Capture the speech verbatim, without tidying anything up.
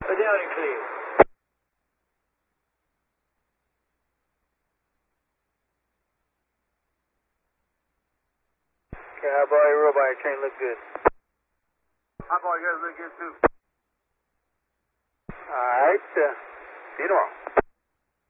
We're down and clear. Cowboy, robot train look good. Cowboy, you guys look good too. All right. Uh, see you tomorrow.